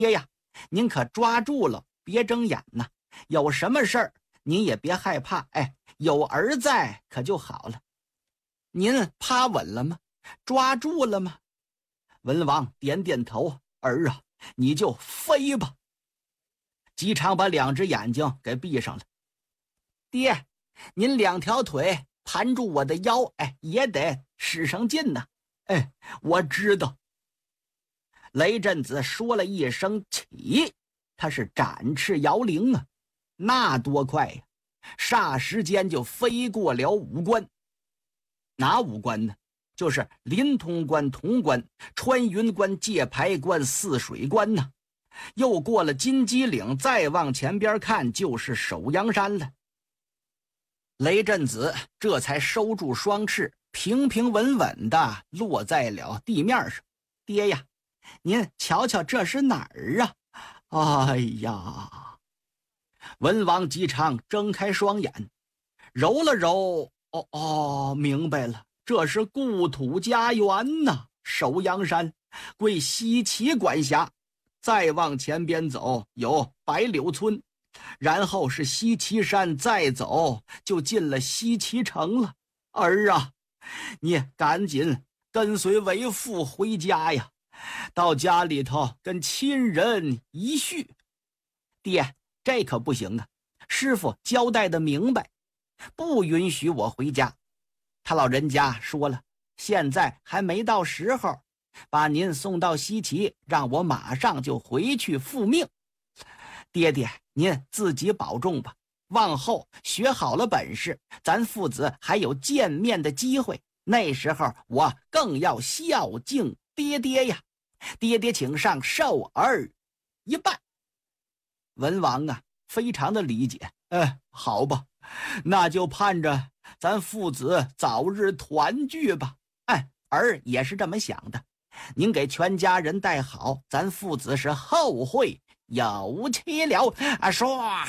爹呀，您可抓住了，别睁眼呐！有什么事儿您也别害怕，有儿在可就好了。您趴稳了吗？抓住了吗？文王点点头，儿啊，你就飞吧。姬昌把2只眼睛给闭上了。爹，您2条腿盘住我的腰，也得使上劲呐。我知道。雷震子说了一声起，他是展翅摇铃啊，那多快呀！霎时间就飞过了5关。哪5关呢？就是临潼关、潼关、穿云关、界牌关、泗水关呢。又过了金鸡岭，再往前边看就是首阳山了。雷震子这才收住双翅，平平稳稳地落在了地面上。爹呀，您瞧瞧这是哪儿啊？哎呀！文王姬昌睁开双眼，揉了揉，明白了，这是故土家园呐，首阳山归西岐管辖。再往前边走有白柳村，然后是西岐山，再走就进了西岐城了。儿啊，你赶紧跟随为父回家呀，到家里头跟亲人一叙。爹，这可不行啊，师傅交代的明白，不允许我回家。他老人家说了，现在还没到时候，把您送到西岐，让我马上就回去复命。爹爹，您自己保重吧，往后学好了本事，咱父子还有见面的机会，那时候我更要孝敬爹爹呀。爹爹请上，受儿一拜。文王啊，非常的理解，好吧，那就盼着咱父子早日团聚吧。儿也是这么想的，您给全家人带好，咱父子是后会有期了。唰，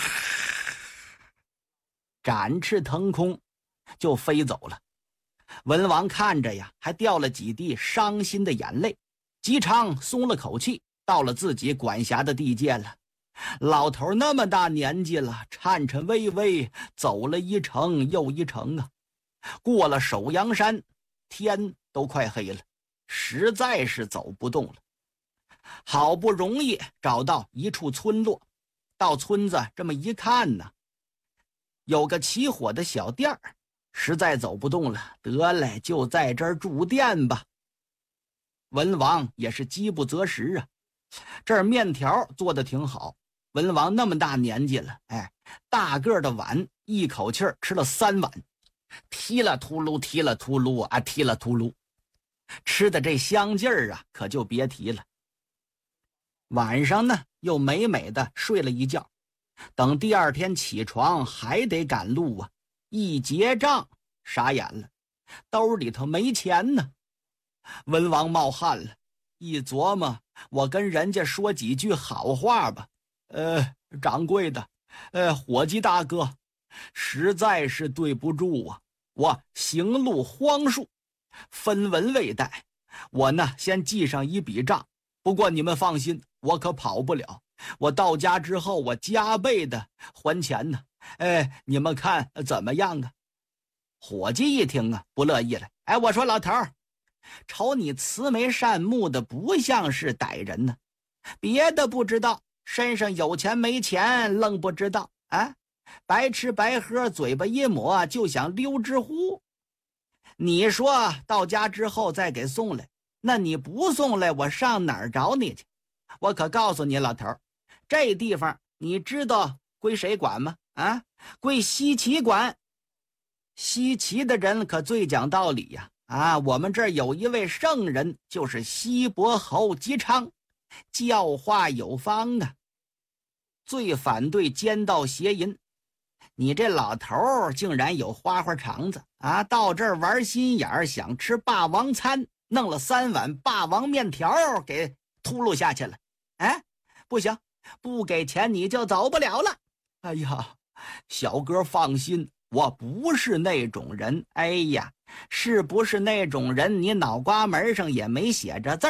展翅腾空就飞走了。文王看着呀，还掉了几滴伤心的眼泪。姬昌松了口气，到了自己管辖的地界了。老头那么大年纪了，颤颤巍巍走了一程又一程啊。过了首阳山，天都快黑了，实在是走不动了。好不容易找到一处村落，到村子这么一看呢，有个起火的小店儿，实在走不动了，得嘞，就在这儿住店吧。文王也是饥不择食啊，这儿面条做得挺好。文王那么大年纪了，大个的碗一口气吃了3碗，踢了秃噜，踢了秃噜啊，踢了秃噜，吃的这香劲儿啊，可就别提了。晚上呢，又美美的睡了一觉，等第2天起床还得赶路啊。一结账，傻眼了，兜里头没钱呢。文王冒汗了，一琢磨，我跟人家说几句好话吧。掌柜的，伙计大哥，实在是对不住啊，我行路荒疏，分文未带，我呢先记上一笔账，不过你们放心，我可跑不了，我到家之后我加倍的还钱呢。你们看怎么样啊？伙计一听啊，不乐意了。我说老头儿，瞅你慈眉善目的，不像是歹人呢。别的不知道，身上有钱没钱愣不知道啊！白吃白喝，嘴巴一抹就想溜之乎？你说到家之后再给送来，那你不送来，我上哪儿找你去？我可告诉你老头儿，这地方你知道归谁管吗？归西岐管。西岐的人可最讲道理呀！我们这儿有一位圣人，就是西伯侯姬昌，教化有方啊，最反对奸盗邪淫。你这老头儿竟然有花花肠子到这儿玩心眼儿，想吃霸王餐，弄了3碗霸王面条给秃噜下去了。不行，不给钱你就走不了了。哎呀，小哥放心，我不是那种人。是不是那种人，你脑瓜门上也没写着字儿。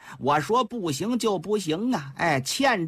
我说不行就不行啊！哎，欠